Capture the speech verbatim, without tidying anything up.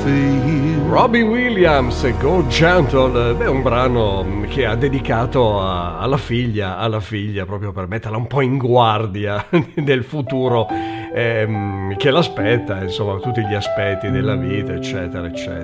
feel. Robbie Williams, Go Gentle, beh, un brano che ha dedicato a, alla figlia, alla figlia, proprio per metterla un po' in guardia del futuro ehm, che l'aspetta, insomma, tutti gli aspetti della vita, eccetera, eccetera.